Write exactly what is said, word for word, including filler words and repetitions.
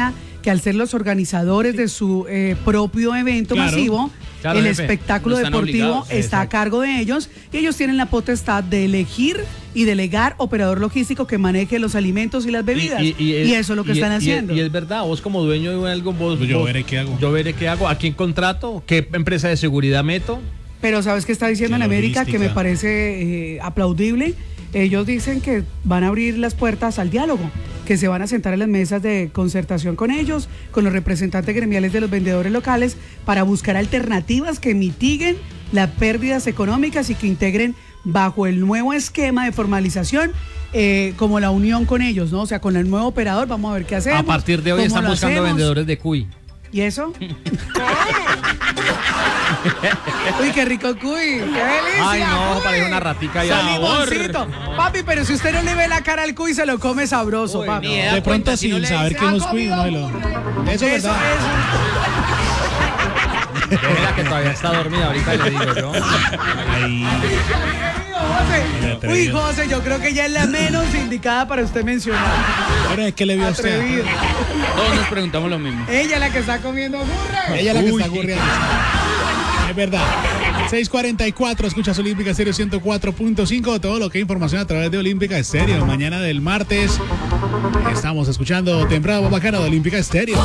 decía que al ser los organizadores de su eh, propio evento claro. masivo, claro, el jefe. espectáculo no deportivo obligados. está Exacto. a cargo de ellos y ellos tienen la potestad de elegir y delegar operador logístico que maneje los alimentos y las bebidas. Y, y, y, es, y eso es lo que y, están y, haciendo. Y es verdad, vos como dueño de algo, vos, pues yo vos, veré qué hago. Yo veré qué hago, a quién contrato, qué empresa de seguridad meto. Pero ¿sabes qué está diciendo en América? Que me parece eh, aplaudible. Ellos dicen que van a abrir las puertas al diálogo, que se van a sentar en las mesas de concertación con ellos, con los representantes gremiales de los vendedores locales, para buscar alternativas que mitiguen las pérdidas económicas y que integren bajo el nuevo esquema de formalización eh, como la unión con ellos, ¿no? O sea, con el nuevo operador vamos a ver qué hacemos. A partir de hoy están buscando hacemos. vendedores de cuy. ¿Y eso? Uy, qué rico cuy, qué delicia. Ay, no, uy. parece una ratica y limoncito. Papi, pero si usted no le ve la cara al cuy, se lo come sabroso, uy, papi. De pronto sin si saber que no es cuy, no lo... Eso es verdad. Es la que todavía está dormida, ahorita le digo yo. Ay. José. Uy, José, yo creo que ella es la menos indicada para usted mencionar. Pero es que le vio a usted. Todos nos preguntamos lo mismo. Ella es la que está comiendo burra. Ella es la que Uy. está gurreando. Es verdad. seis cuarenta y cuatro, escuchas Olímpica Estéreo ciento cuatro punto cinco. Todo lo que hay información a través de Olímpica Estéreo. Mañana del martes estamos escuchando Temprano Bacano de Olímpica Estéreo.